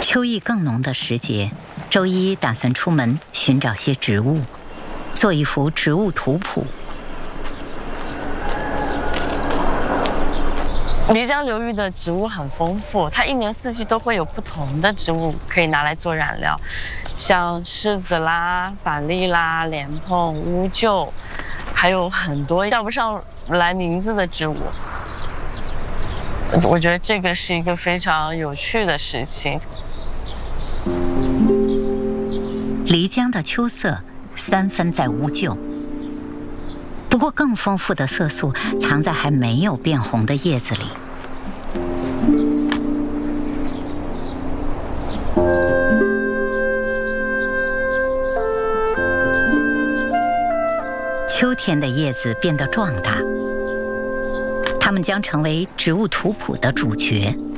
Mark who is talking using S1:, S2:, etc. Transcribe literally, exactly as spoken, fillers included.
S1: 秋意更浓的时节，周一打算出门寻找些植物，做一幅植物图谱。
S2: 漓江流域的植物很丰富，它一年四季都会有不同的植物可以拿来做染料，像柿子啦、板栗啦、莲蓬、乌桕，还有很多叫不上来名字的植物。我觉得这个是一个非常有趣的事情。
S1: 漓江的秋色三分在乌桕，不过更丰富的色素藏在还没有变红的叶子里。秋天的叶子变得壮大，它们将成为植物图谱的主角。